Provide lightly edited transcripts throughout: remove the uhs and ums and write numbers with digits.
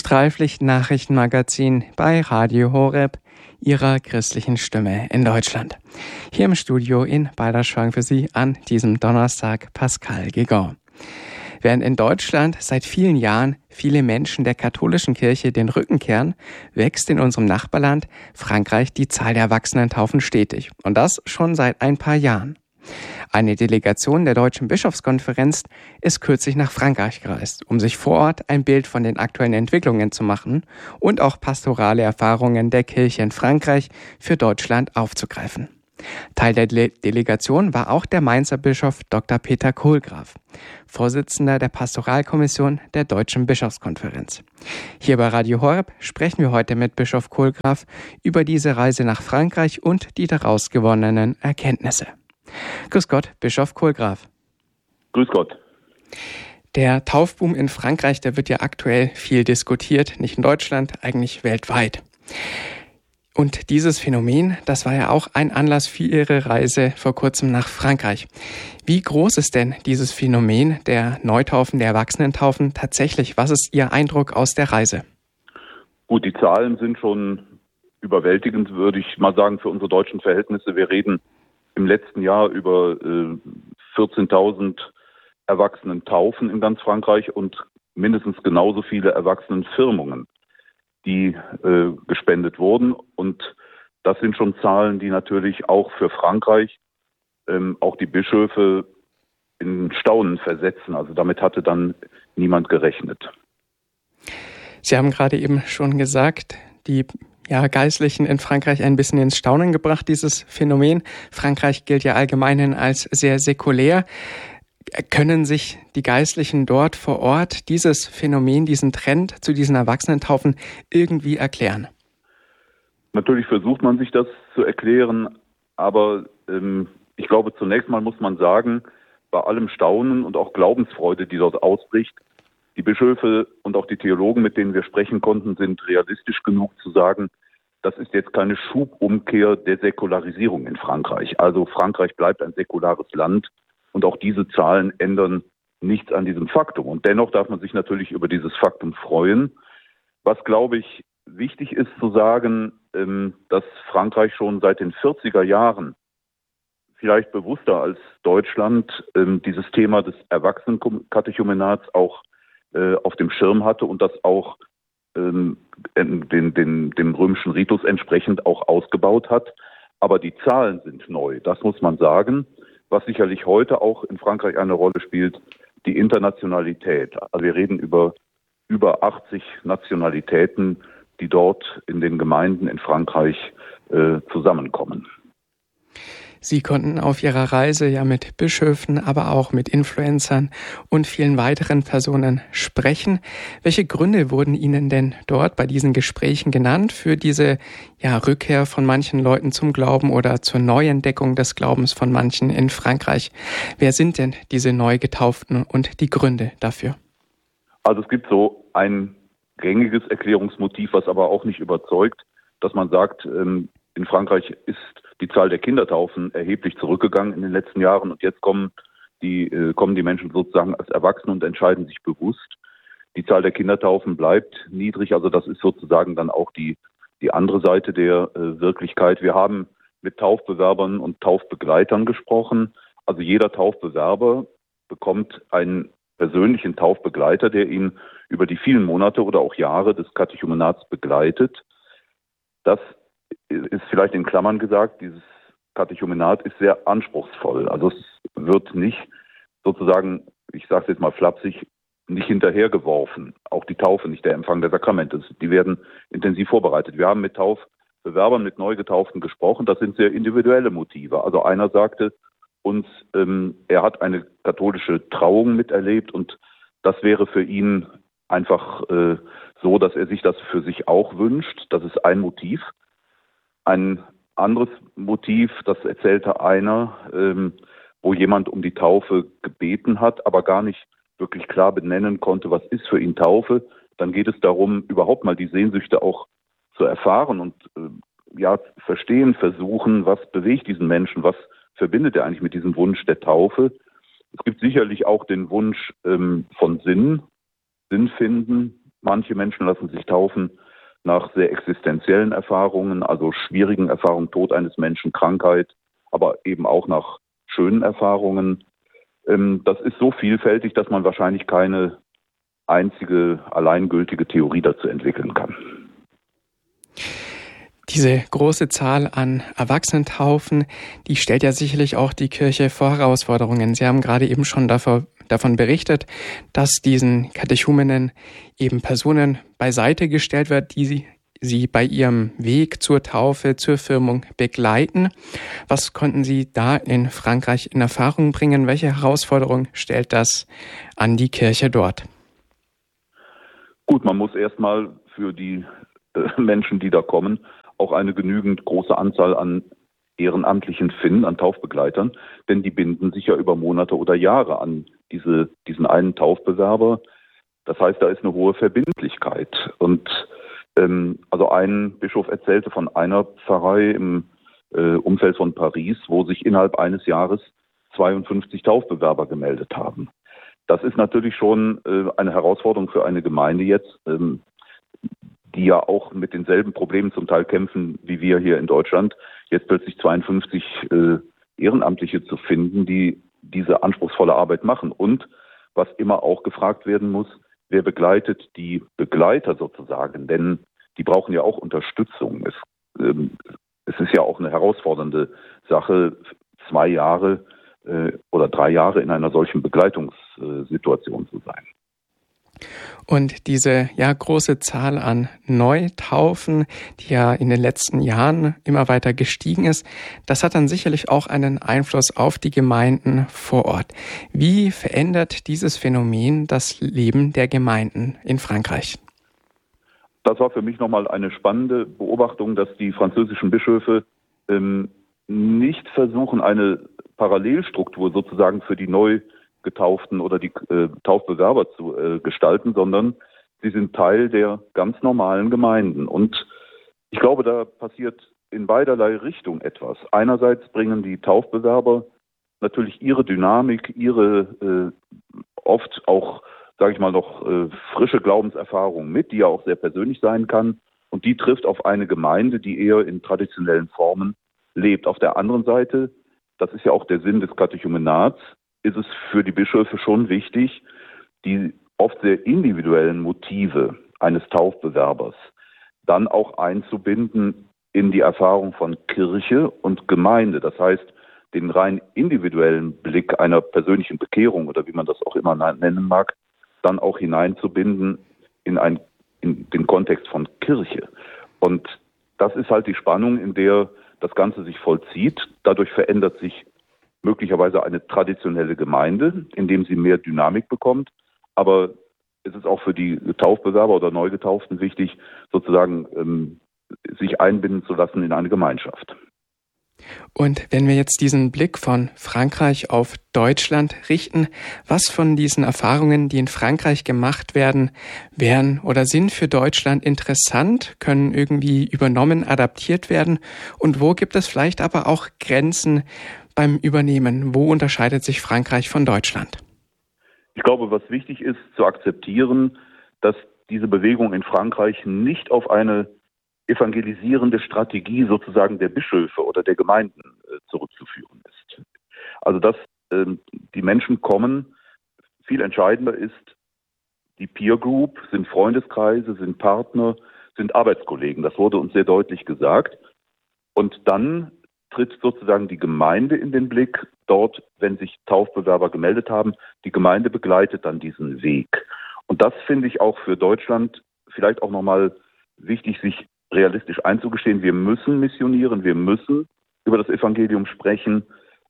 Streiflicht-Nachrichtenmagazin bei Radio Horeb, Ihrer christlichen Stimme in Deutschland. Hier im Studio in Balderschwang für Sie an diesem Donnerstag Pascal Guégan. Während in Deutschland seit vielen Jahren viele Menschen der katholischen Kirche den Rücken kehren, wächst in unserem Nachbarland Frankreich die Zahl der Erwachsenentaufen stetig. Und das schon seit ein paar Jahren. Eine Delegation der Deutschen Bischofskonferenz ist kürzlich nach Frankreich gereist, um sich vor Ort ein Bild von den aktuellen Entwicklungen zu machen und auch pastorale Erfahrungen der Kirche in Frankreich für Deutschland aufzugreifen. Teil der Delegation war auch der Mainzer Bischof Dr. Peter Kohlgraf, Vorsitzender der Pastoralkommission der Deutschen Bischofskonferenz. Hier bei Radio Horeb sprechen wir heute mit Bischof Kohlgraf über diese Reise nach Frankreich und die daraus gewonnenen Erkenntnisse. Grüß Gott, Bischof Kohlgraf. Grüß Gott. Der Taufboom in Frankreich, der wird ja aktuell viel diskutiert, nicht in Deutschland, eigentlich weltweit. Und dieses Phänomen, das war ja auch ein Anlass für Ihre Reise vor kurzem nach Frankreich. Wie groß ist denn dieses Phänomen der Neutaufen, der Erwachsenentaufen tatsächlich? Was ist Ihr Eindruck aus der Reise? Gut, die Zahlen sind schon überwältigend, würde ich mal sagen, für unsere deutschen Verhältnisse. Wir reden im letzten Jahr über 14.000 Erwachsenentaufen in ganz Frankreich und mindestens genauso viele Erwachsenenfirmungen, die gespendet wurden. Und das sind schon Zahlen, die natürlich auch für Frankreich auch die Bischöfe in Staunen versetzen. Also damit hatte dann niemand gerechnet. Sie haben gerade eben schon gesagt, die Geistlichen in Frankreich ein bisschen ins Staunen gebracht, dieses Phänomen. Frankreich gilt ja allgemein als sehr säkulär. Können sich die Geistlichen dort vor Ort dieses Phänomen, diesen Trend zu diesen Erwachsenentaufen irgendwie erklären? Natürlich versucht man sich das zu erklären, aber ich glaube, zunächst mal muss man sagen, bei allem Staunen und auch Glaubensfreude, die dort ausbricht, die Bischöfe und auch die Theologen, mit denen wir sprechen konnten, sind realistisch genug zu sagen, das ist jetzt keine Schubumkehr der Säkularisierung in Frankreich. Also Frankreich bleibt ein säkulares Land und auch diese Zahlen ändern nichts an diesem Faktum. Und dennoch darf man sich natürlich über dieses Faktum freuen. Was, glaube ich, wichtig ist zu sagen, dass Frankreich schon seit den 40er Jahren vielleicht bewusster als Deutschland dieses Thema des Erwachsenenkatechumenats auch auf dem Schirm hatte und das auch dem römischen Ritus entsprechend auch ausgebaut hat. Aber die Zahlen sind neu, das muss man sagen. Was sicherlich heute auch in Frankreich eine Rolle spielt, die Internationalität. Also wir reden über 80 Nationalitäten, die dort in den Gemeinden in Frankreich zusammenkommen. Sie konnten auf Ihrer Reise ja mit Bischöfen, aber auch mit Influencern und vielen weiteren Personen sprechen. Welche Gründe wurden Ihnen denn dort bei diesen Gesprächen genannt für diese Rückkehr von manchen Leuten zum Glauben oder zur Neuentdeckung des Glaubens von manchen in Frankreich? Wer sind denn diese Neugetauften und die Gründe dafür? Also es gibt so ein gängiges Erklärungsmotiv, was aber auch nicht überzeugt, dass man sagt, in Frankreich ist die Zahl der Kindertaufen erheblich zurückgegangen in den letzten Jahren und jetzt kommen die Menschen sozusagen als Erwachsene und entscheiden sich bewusst. Die Zahl der Kindertaufen bleibt niedrig, also das ist sozusagen dann auch die andere Seite der Wirklichkeit. Wir haben mit Taufbewerbern und Taufbegleitern gesprochen. Also jeder Taufbewerber bekommt einen persönlichen Taufbegleiter, der ihn über die vielen Monate oder auch Jahre des Katechumenats begleitet. Das ist vielleicht in Klammern gesagt, dieses Katechumenat ist sehr anspruchsvoll. Also es wird nicht sozusagen, ich sage es jetzt mal flapsig, nicht hinterhergeworfen. Auch die Taufe, nicht der Empfang der Sakramente. Die werden intensiv vorbereitet. Wir haben mit Taufbewerbern, mit Neugetauften gesprochen. Das sind sehr individuelle Motive. Also einer sagte uns, er hat eine katholische Trauung miterlebt und das wäre für ihn einfach so, dass er sich das für sich auch wünscht. Das ist ein Motiv. Ein anderes Motiv, das erzählte einer, wo jemand um die Taufe gebeten hat, aber gar nicht wirklich klar benennen konnte, was ist für ihn Taufe. Dann geht es darum, überhaupt mal die Sehnsüchte auch zu erfahren und verstehen, versuchen, was bewegt diesen Menschen, was verbindet er eigentlich mit diesem Wunsch der Taufe. Es gibt sicherlich auch den Wunsch von Sinn finden, Manche Menschen lassen sich taufen nach sehr existenziellen Erfahrungen, also schwierigen Erfahrungen, Tod eines Menschen, Krankheit, aber eben auch nach schönen Erfahrungen. Das ist so vielfältig, dass man wahrscheinlich keine einzige alleingültige Theorie dazu entwickeln kann. Diese große Zahl an Erwachsenentaufen, die stellt ja sicherlich auch die Kirche vor Herausforderungen. Sie haben gerade eben schon davon berichtet, dass diesen Katechumenen eben Personen beiseite gestellt wird, die sie bei ihrem Weg zur Taufe, zur Firmung begleiten. Was konnten Sie da in Frankreich in Erfahrung bringen? Welche Herausforderung stellt das an die Kirche dort? Gut, man muss erstmal für die Menschen, die da kommen, auch eine genügend große Anzahl an Ehrenamtlichen finden, an Taufbegleitern, denn die binden sich ja über Monate oder Jahre an diesen einen Taufbewerber. Das heißt, da ist eine hohe Verbindlichkeit. Und also ein Bischof erzählte von einer Pfarrei im Umfeld von Paris, wo sich innerhalb eines Jahres 52 Taufbewerber gemeldet haben. Das ist natürlich schon eine Herausforderung für eine Gemeinde jetzt, die ja auch mit denselben Problemen zum Teil kämpfen wie wir hier in Deutschland, jetzt plötzlich 52 Ehrenamtliche zu finden, die diese anspruchsvolle Arbeit machen. Und was immer auch gefragt werden muss, wer begleitet die Begleiter sozusagen? Denn die brauchen ja auch Unterstützung. Es ist ja auch eine herausfordernde Sache, 2 Jahre oder 3 Jahre in einer solchen Begleitungssituation zu sein. Und diese große Zahl an Neutaufen, die ja in den letzten Jahren immer weiter gestiegen ist, das hat dann sicherlich auch einen Einfluss auf die Gemeinden vor Ort. Wie verändert dieses Phänomen das Leben der Gemeinden in Frankreich? Das war für mich nochmal eine spannende Beobachtung, dass die französischen Bischöfe nicht versuchen, eine Parallelstruktur sozusagen für die Neugetauften oder die Taufbewerber zu gestalten, sondern sie sind Teil der ganz normalen Gemeinden. Und ich glaube, da passiert in beiderlei Richtung etwas. Einerseits bringen die Taufbewerber natürlich ihre Dynamik, ihre oft auch, sage ich mal, noch frische Glaubenserfahrung mit, die ja auch sehr persönlich sein kann. Und die trifft auf eine Gemeinde, die eher in traditionellen Formen lebt. Auf der anderen Seite, das ist ja auch der Sinn des Katechumenats, ist es für die Bischöfe schon wichtig, die oft sehr individuellen Motive eines Taufbewerbers dann auch einzubinden in die Erfahrung von Kirche und Gemeinde. Das heißt, den rein individuellen Blick einer persönlichen Bekehrung oder wie man das auch immer nennen mag, dann auch hineinzubinden in den Kontext von Kirche. Und das ist halt die Spannung, in der das Ganze sich vollzieht. Dadurch verändert sich möglicherweise eine traditionelle Gemeinde, indem sie mehr Dynamik bekommt. Aber es ist auch für die Taufbewerber oder Neugetauften wichtig, sozusagen sich einbinden zu lassen in eine Gemeinschaft. Und wenn wir jetzt diesen Blick von Frankreich auf Deutschland richten, was von diesen Erfahrungen, die in Frankreich gemacht werden, wären oder sind für Deutschland interessant, können irgendwie übernommen, adaptiert werden? Und wo gibt es vielleicht aber auch Grenzen beim Übernehmen? Wo unterscheidet sich Frankreich von Deutschland? Ich glaube, was wichtig ist, zu akzeptieren, dass diese Bewegung in Frankreich nicht auf eine evangelisierende Strategie sozusagen der Bischöfe oder der Gemeinden zurückzuführen ist. Also dass die Menschen kommen, viel entscheidender ist, die Peer Group, sind Freundeskreise, sind Partner, sind Arbeitskollegen. Das wurde uns sehr deutlich gesagt. Und dann tritt sozusagen die Gemeinde in den Blick. Dort, wenn sich Taufbewerber gemeldet haben, die Gemeinde begleitet dann diesen Weg. Und das finde ich auch für Deutschland vielleicht auch nochmal wichtig, sich realistisch einzugestehen. Wir müssen missionieren, wir müssen über das Evangelium sprechen.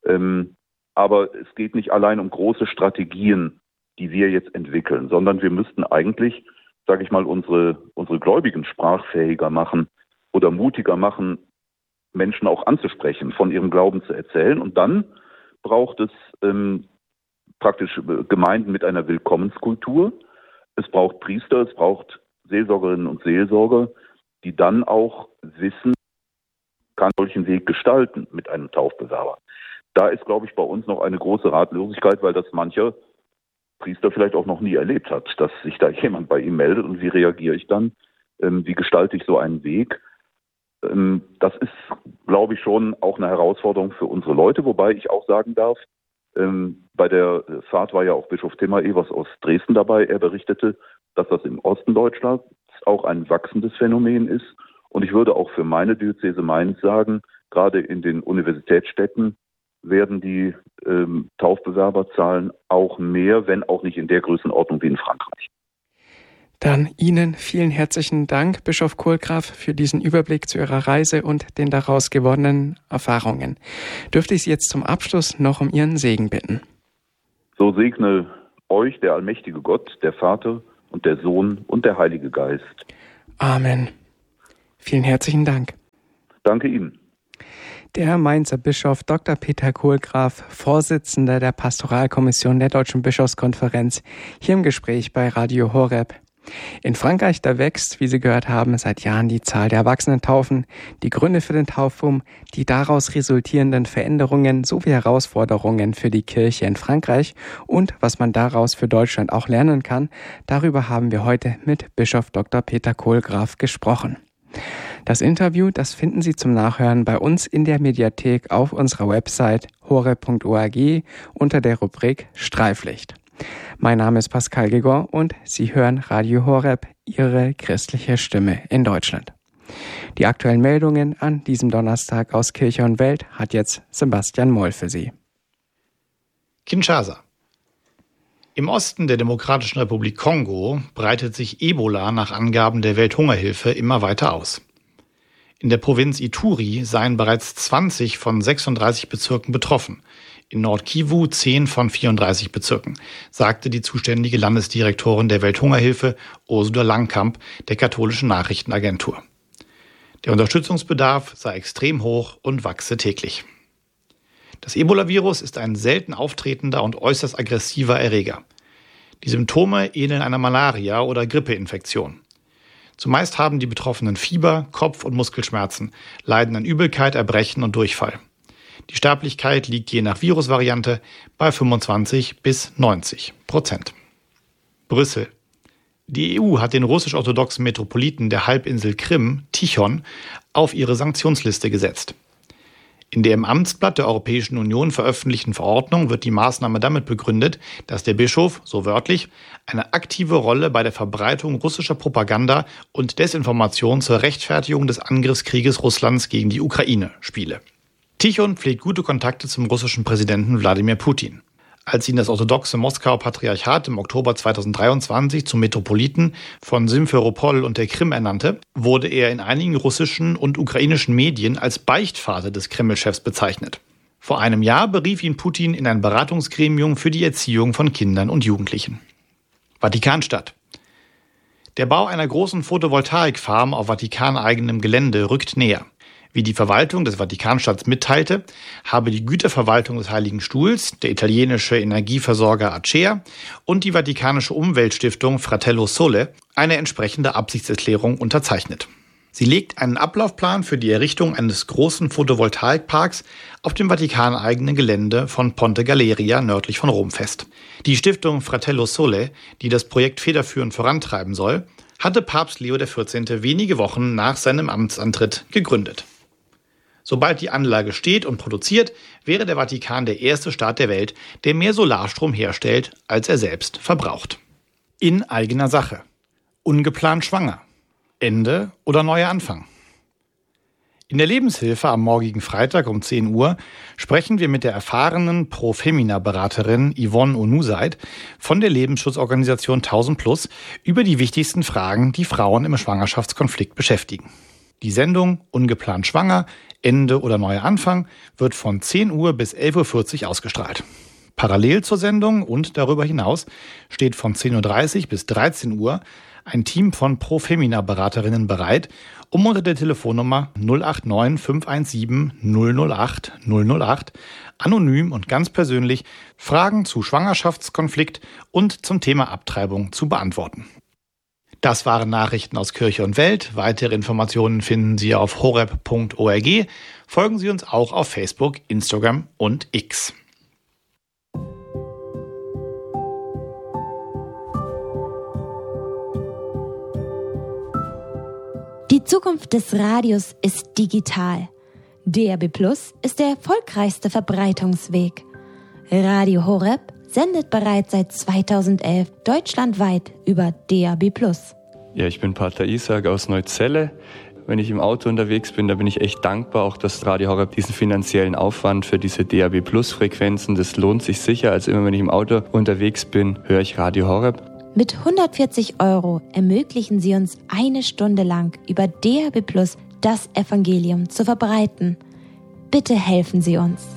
Aber es geht nicht allein um große Strategien, die wir jetzt entwickeln, sondern wir müssten eigentlich, sage ich mal, unsere Gläubigen sprachfähiger machen oder mutiger machen, Menschen auch anzusprechen, von ihrem Glauben zu erzählen. Und dann braucht es praktisch Gemeinden mit einer Willkommenskultur. Es braucht Priester, es braucht Seelsorgerinnen und Seelsorger, die dann auch wissen, kann solchen Weg gestalten mit einem Taufbewerber. Da ist, glaube ich, bei uns noch eine große Ratlosigkeit, weil das mancher Priester vielleicht auch noch nie erlebt hat, dass sich da jemand bei ihm meldet. Und wie reagiere ich dann? Wie gestalte ich so einen Weg? Das ist, glaube ich, schon auch eine Herausforderung für unsere Leute, wobei ich auch sagen darf, bei der Fahrt war ja auch Bischof Timmer Evers aus Dresden dabei. Er berichtete, dass das im Osten Deutschlands auch ein wachsendes Phänomen ist. Und ich würde auch für meine Diözese Mainz sagen, gerade in den Universitätsstädten werden die Taufbewerberzahlen auch mehr, wenn auch nicht in der Größenordnung wie in Frankreich. Dann Ihnen vielen herzlichen Dank, Bischof Kohlgraf, für diesen Überblick zu Ihrer Reise und den daraus gewonnenen Erfahrungen. Dürfte ich Sie jetzt zum Abschluss noch um Ihren Segen bitten? So segne euch der allmächtige Gott, der Vater und der Sohn und der Heilige Geist. Amen. Vielen herzlichen Dank. Danke Ihnen. Der Mainzer Bischof Dr. Peter Kohlgraf, Vorsitzender der Pastoralkommission der Deutschen Bischofskonferenz, hier im Gespräch bei Radio Horeb. In Frankreich, da wächst, wie Sie gehört haben, seit Jahren die Zahl der Erwachsenentaufen, die Gründe für den Taufbum, die daraus resultierenden Veränderungen sowie Herausforderungen für die Kirche in Frankreich und was man daraus für Deutschland auch lernen kann, darüber haben wir heute mit Bischof Dr. Peter Kohlgraf gesprochen. Das Interview, das finden Sie zum Nachhören bei uns in der Mediathek auf unserer Website horeb.org unter der Rubrik Streiflicht. Mein Name ist Pascal Gigor und Sie hören Radio Horeb, Ihre christliche Stimme in Deutschland. Die aktuellen Meldungen an diesem Donnerstag aus Kirche und Welt hat jetzt Sebastian Moll für Sie. Kinshasa. Im Osten der Demokratischen Republik Kongo breitet sich Ebola nach Angaben der Welthungerhilfe immer weiter aus. In der Provinz Ituri seien bereits 20 von 36 Bezirken betroffen, in Nord-Kivu 10 von 34 Bezirken, sagte die zuständige Landesdirektorin der Welthungerhilfe Ursula Langkamp der katholischen Nachrichtenagentur. Der Unterstützungsbedarf sei extrem hoch und wachse täglich. Das Ebola-Virus ist ein selten auftretender und äußerst aggressiver Erreger. Die Symptome ähneln einer Malaria- oder Grippeinfektion. Zumeist haben die Betroffenen Fieber, Kopf- und Muskelschmerzen, leiden an Übelkeit, Erbrechen und Durchfall. Die Sterblichkeit liegt je nach Virusvariante bei 25-90%. Brüssel. Die EU hat den russisch-orthodoxen Metropoliten der Halbinsel Krim, Tichon, auf ihre Sanktionsliste gesetzt. In der im Amtsblatt der Europäischen Union veröffentlichten Verordnung wird die Maßnahme damit begründet, dass der Bischof, so wörtlich, eine aktive Rolle bei der Verbreitung russischer Propaganda und Desinformation zur Rechtfertigung des Angriffskrieges Russlands gegen die Ukraine spiele. Tichon pflegt gute Kontakte zum russischen Präsidenten Wladimir Putin. Als ihn das orthodoxe Moskauer Patriarchat im Oktober 2023 zum Metropoliten von Simferopol und der Krim ernannte, wurde er in einigen russischen und ukrainischen Medien als Beichtvater des Kreml-Chefs bezeichnet. Vor einem Jahr berief ihn Putin in ein Beratungsgremium für die Erziehung von Kindern und Jugendlichen. Vatikanstadt. Der Bau einer großen Photovoltaikfarm auf vatikaneigenem Gelände rückt näher. Wie die Verwaltung des Vatikanstadts mitteilte, habe die Güterverwaltung des Heiligen Stuhls, der italienische Energieversorger Acea und die vatikanische Umweltstiftung Fratello Sole eine entsprechende Absichtserklärung unterzeichnet. Sie legt einen Ablaufplan für die Errichtung eines großen Photovoltaikparks auf dem vatikaneigenen Gelände von Ponte Galeria nördlich von Rom fest. Die Stiftung Fratello Sole, die das Projekt federführend vorantreiben soll, hatte Papst Leo XIV. Wenige Wochen nach seinem Amtsantritt gegründet. Sobald die Anlage steht und produziert, wäre der Vatikan der erste Staat der Welt, der mehr Solarstrom herstellt, als er selbst verbraucht. In eigener Sache. Ungeplant schwanger. Ende oder neuer Anfang. In der Lebenshilfe am morgigen Freitag um 10 Uhr sprechen wir mit der erfahrenen Pro-Femina-Beraterin Yvonne Onusaid von der Lebensschutzorganisation 1000+ über die wichtigsten Fragen, die Frauen im Schwangerschaftskonflikt beschäftigen. Die Sendung Ungeplant schwanger, Ende oder neuer Anfang wird von 10 Uhr bis 11.40 Uhr ausgestrahlt. Parallel zur Sendung und darüber hinaus steht von 10.30 Uhr bis 13 Uhr ein Team von Pro-Femina-Beraterinnen bereit, um unter der Telefonnummer 089 517 008 008 anonym und ganz persönlich Fragen zu Schwangerschaftskonflikt und zum Thema Abtreibung zu beantworten. Das waren Nachrichten aus Kirche und Welt. Weitere Informationen finden Sie auf horeb.org. Folgen Sie uns auch auf Facebook, Instagram und X. Zukunft des Radios ist digital. DAB+ ist der erfolgreichste Verbreitungsweg. Radio Horeb sendet bereits seit 2011 deutschlandweit über DAB+. Ja, ich bin Pater Isaac aus Neuzelle. Wenn ich im Auto unterwegs bin, da bin ich echt dankbar, auch dass Radio Horeb diesen finanziellen Aufwand für diese DAB+-Frequenzen, das lohnt sich sicher. Also immer wenn ich im Auto unterwegs bin, höre ich Radio Horeb. Mit 140 € ermöglichen Sie uns 1 Stunde lang über DAB+ das Evangelium zu verbreiten. Bitte helfen Sie uns.